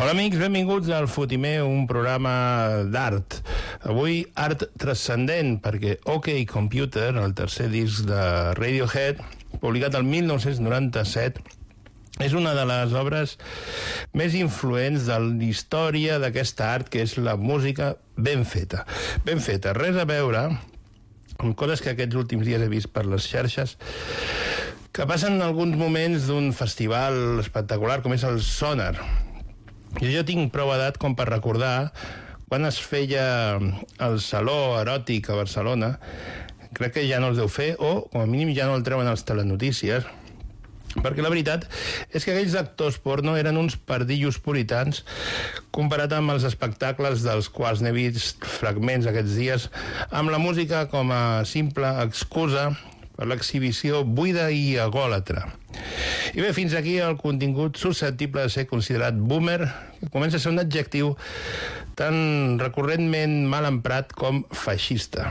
Hola amics, benvinguts al Fotimer, un programa d'art. Avui art transcendent, perquè OK Computer, el tercer disc de Radiohead, publicat el 1997, és una de les obres més influents de la història d'aquesta art, que és la música ben feta. Ben feta, res a veure amb coses que aquests últims dies he vist per les xarxes, que passen alguns moments d'un festival espectacular com és el Sonar. Jo tinc prou edat com per recordar quan es feia el Saló Eròtic a Barcelona. Crec que ja no els deu fer, o com a mínim ja no el treuen als telenotícies, perquè la veritat és que aquells actors porno eren uns pardillos puritans comparat amb els espectacles dels quals n'he vist fragments aquests dies, amb la música com a simple excusa per l'exhibició buida i egòlatra. I bé, fins aquí el contingut susceptible de ser considerat boomer, que comença a ser un adjectiu tan recurrentment mal emprat com feixista.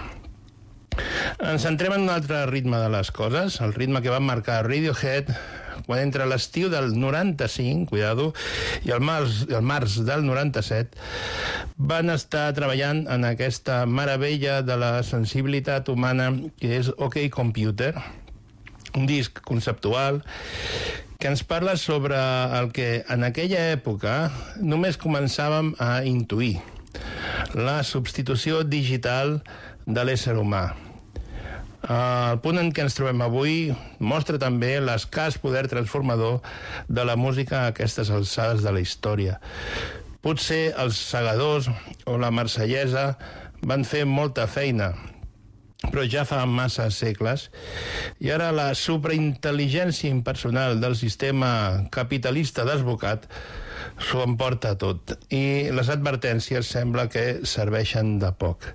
Ens centrem en un altre ritme de les coses, el ritme que va marcar Radiohead quan entre l'estiu del 95, cuidado, i el març del 97 van estar treballant en aquesta meravella de la sensibilitat humana que és OK Computer, un disc conceptual que ens parla sobre el que en aquella època només començàvem a intuir: la substitució digital de l'ésser humà. El punt en què ens trobem avui mostra també l'escàs poder transformador de la música a aquestes alçades de la història. Potser els segadors o la marsellesa van fer molta feina, però ja fa massa segles, i ara la supraintel·ligència impersonal del sistema capitalista desbocat s'ho emporta tot, i les advertències sembla que serveixen de poc.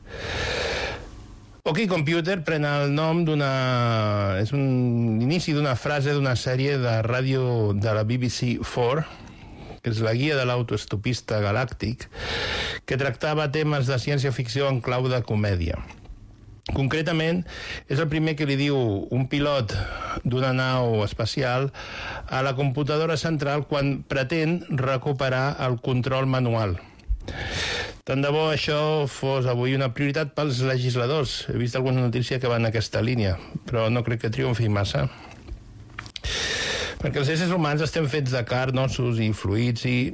OK Computer pren el nom és un inici d'una frase d'una sèrie de ràdio de la BBC4, que és la guia de l'autoestopista galàctic, que tractava temes de ciència-ficció en clau de comèdia. Concretament, és el primer que li diu un pilot d'una nau espacial a la computadora central quan pretén recuperar el control manual. Tant de bo això fos avui una prioritat pels legisladors. He vist alguna notícia que va en aquesta línia, però no crec que triomfi massa. Perquè els éssers humans estem fets de carn, ossos i fluids, i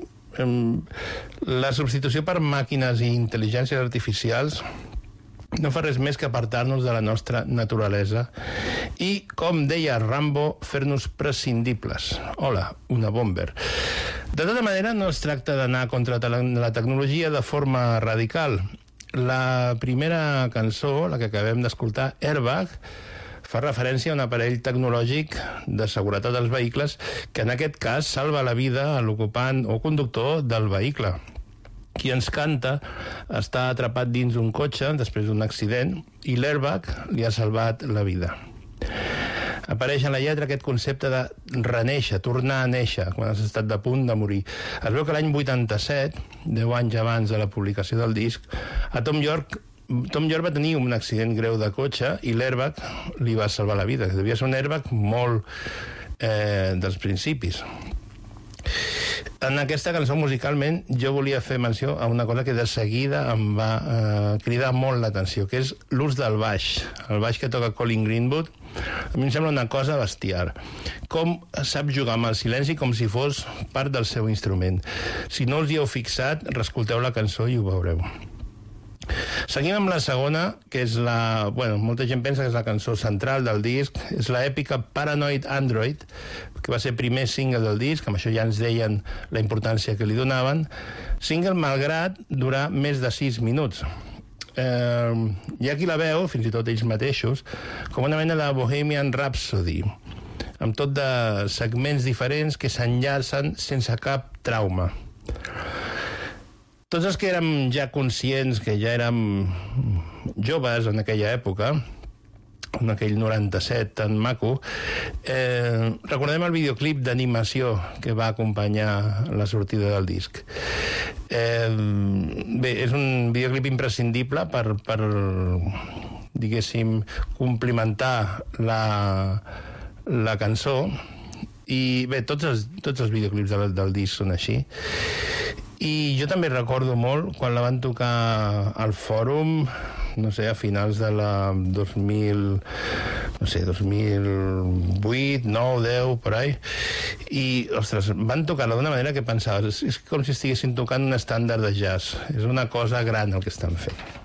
la substitució per màquines i intel·ligències artificials no fa res més que apartar-nos de la nostra naturalesa i, com deia Rambo, fer-nos prescindibles. Hola, una bomber. De tota manera, no es tracta d'anar contra la tecnologia de forma radical. La primera cançó, la que acabem d'escoltar, Airbag, fa referència a un aparell tecnològic de seguretat dels vehicles que en aquest cas salva la vida a l'ocupant o conductor del vehicle. Qui ens canta està atrapat dins un cotxe després d'un accident i l'airbag li ha salvat la vida. Apareix en la lletra aquest concepte de renéixer, tornar a néixer, quan has estat a punt de morir. Es veu que l'any 87, 10 anys abans de la publicació del disc, a Tom York va tenir un accident greu de cotxe i l'airbag li va salvar la vida. Devia ser un airbag molt dels principis. En aquesta cançó, musicalment, jo volia fer menció a una cosa que de seguida em va cridar molt l'atenció, que és l'ús del baix. El baix que toca Colin Greenwood, a mi em sembla una cosa bestial. Com sap jugar amb el silenci com si fos part del seu instrument. Si no us hi heu fixat, reescolteu la cançó i ho veureu. Seguim amb la segona, que és la... Bueno, molta gent pensa que és la cançó central del disc. És la èpica Paranoid Android, que va ser primer single del disc, amb això ja ens deien la importància que li donaven. Single malgrat durar més de 6 minuts. Hi ha qui la veu, fins i tot ells mateixos, com una mena de Bohemian Rhapsody, amb tot de segments diferents que s'enllacen sense cap trauma. Tots els que érem ja conscients, que ja érem joves en aquella època, en aquell 97 tan maco, recordem el videoclip d'animació que va acompanyar la sortida del disc. Bé, és un videoclip imprescindible per diguéssim, complimentar la cançó, i bé, tots els videoclips del disc són així. I jo també recordo molt quan la van tocar al Fòrum, no sé, a finals de la 2008, 9, 10, por ahí, i, ostres, van tocar-la d'una manera que pensaves, és com si estiguessin tocant un estàndard de jazz. És una cosa gran el que estan fent.